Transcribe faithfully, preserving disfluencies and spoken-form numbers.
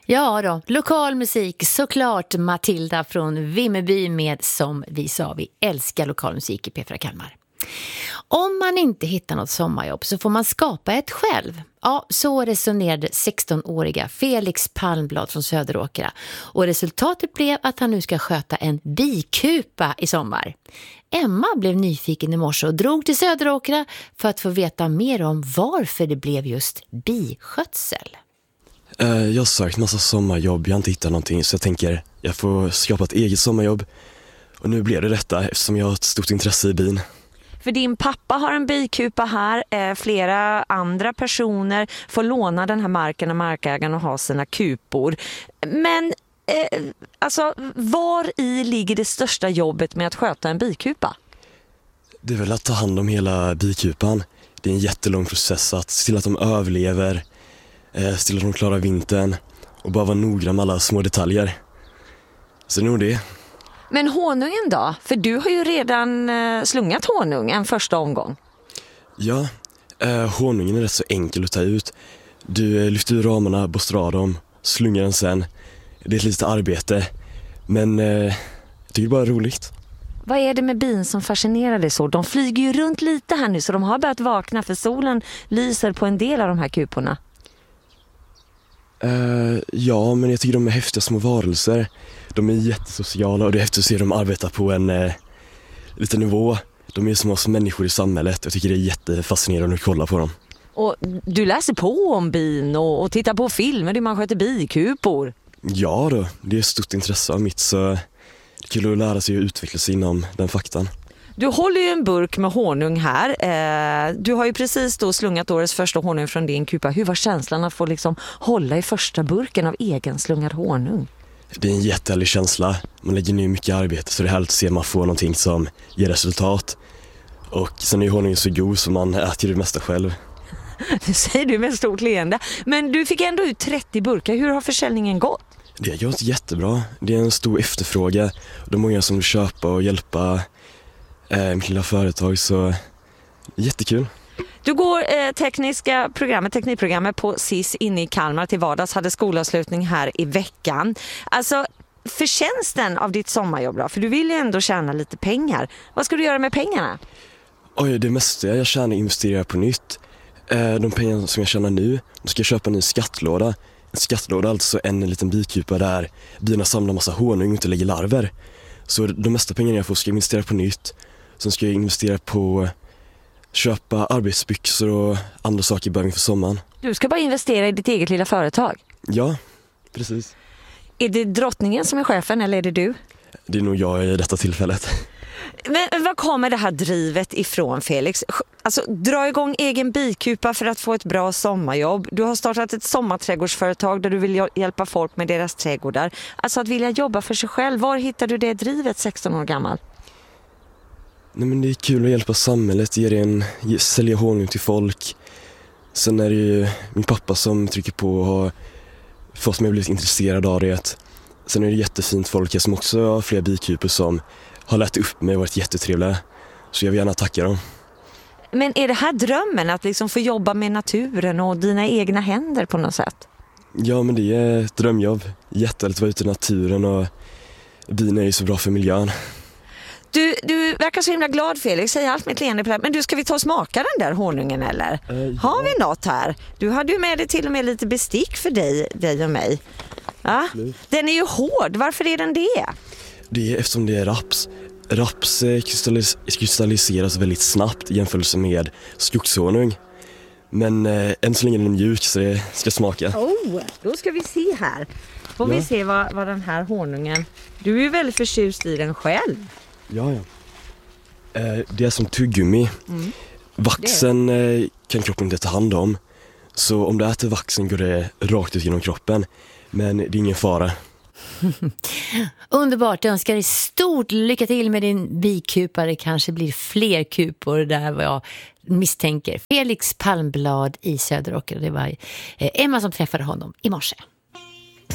Ja då, lokal musik såklart. Matilda från Vimmerby med Som vi sa, vi älskar lokal musik i P fyra Kalmar. Om man inte hittar något sommarjobb så får man skapa ett själv. Ja, så resonerade sexton-åriga Felix Palmblad från Söderåkra. Och resultatet blev att han nu ska sköta en bikupa i sommar. Emma blev nyfiken i morse och drog till Söderåkra för att få veta mer om varför det blev just biskötsel. Jag har sökt massa sommarjobb, jag har inte hittat någonting, så jag tänker jag får skapa ett eget sommarjobb. Och nu blev det detta eftersom jag har ett stort intresse i bin. För din pappa har en bikupa här, eh, flera andra personer får låna den här marken och markägaren och ha sina kupor. Men eh, alltså, var i ligger det största jobbet med att sköta en bikupa? Det är väl att ta hand om hela bikupan. Det är en jättelång process att se till att de överlever, eh, se till att de klarar vintern och bara vara noggrann med alla små detaljer. Så det är nog det. Men honungen då? För du har ju redan eh, slungat honung en första omgång. Ja, eh, honungen är rätt så enkel att ta ut. Du eh, lyfter ur ramarna, borstar av dem, slungar den sen. Det är ett litet arbete, men eh, jag tycker det bara är roligt. Vad är det med bin som fascinerar dig så? De flyger ju runt lite här nu så de har börjat vakna för solen lyser på en del av de här kuporna. Uh, ja, men jag tycker de är häftiga små varelser. De är jättesociala och det är häftigt att se dem arbeta på en uh, liten nivå. De är som oss människor i samhället. Jag tycker det är jättefascinerande att kolla på dem. Och du läser på om bin och, och tittar på filmer där man sköter bikupor. Ja då, det är ett stort intresse av mitt, så det är kul att lära sig och utveckla sig inom den faktan. Du håller ju en burk med honung här. Eh, du har ju precis då slungat årets första honung från din kupa. Hur var känslan att få liksom hålla i första burken av egen slungad honung? Det är en jättehärlig känsla. Man lägger ner mycket arbete, så det är härligt att se att man får någonting som ger resultat. Och sen är ju honungen så god så man äter det mesta själv. Det säger du med stort leende. Men du fick ändå ut trettio burkar. Hur har försäljningen gått? Det har gått jättebra. Det är en stor efterfråga. Det är många som vill köpa och hjälpa Eh, lilla företag, så jättekul. Du går eh, tekniska programmet, teknikprogrammet på S I S inne i Kalmar till vardags, hade skolavslutning här i veckan. Alltså förtjänsten av ditt sommarjobb då, för du vill ju ändå tjäna lite pengar. Vad ska du göra med pengarna? Oj, det mesta jag tjänar investerar på nytt. Eh, de pengar som jag tjänar nu, då ska jag köpa en ny skattlåda. En skattlåda, alltså en liten bikupa där bina samlar massa honung och inte lägger larver. Så de mesta pengarna jag får ska jag investera på nytt. Sen ska jag investera på köpa arbetsbyxor och andra saker bara inför sommaren. Du ska bara investera i ditt eget lilla företag? Ja, precis. Är det drottningen som är chefen eller är det du? Det är nog jag i detta tillfället. Men vad kommer det här drivet ifrån, Felix? Alltså, dra igång egen bikupa för att få ett bra sommarjobb. Du har startat ett sommarträdgårdsföretag där du vill hjälpa folk med deras trädgårdar. Alltså att vilja jobba för sig själv. Var hittar du det drivet sexton år gammal? Nej, men det är kul att hjälpa samhället, ge en, ge, sälja honung till folk. Sen är det ju min pappa som trycker på och har fått mig att bli intresserad av det. Sen är det jättefint folk här som också har fler bikupor som har lärt upp mig och varit jättetrevliga. Så jag vill gärna tacka dem. Men är det här drömmen att liksom få jobba med naturen och dina egna händer på något sätt? Ja, men det är ett drömjobb. Jättehärligt att vara ute i naturen och bina är ju så bra för miljön. Du, du verkar så himla glad, Felix. Säg allt med ett leende på det. Men du, ska vi ta och smaka den där honungen eller? Äh, ja. Har vi något här? Du hade ju med dig till och med lite bestick för dig, dig och mig. Ja? Den är ju hård. Varför är den det? Det är eftersom det är raps. Raps kristallis- kristalliseras väldigt snabbt i jämförelse med skogshonung. Men eh, än så länge är den mjuk så det ska smaka. Oh, då ska vi se här. Får ja. vi se vad, vad den här honungen... Du är ju väldigt förtjust i den själv. Ja, ja. Eh, det är som tuggummi. Mm. Vaxen eh, kan kroppen inte ta hand om. Så om du äter vaxen går det rakt ut genom kroppen. Men det är ingen fara. Underbart, jag önskar dig stort lycka till med din bikupa. Det kanske blir fler kupor där vad jag misstänker. Felix Palmblad i Söderåkra. Det var Emma som träffade honom i morse.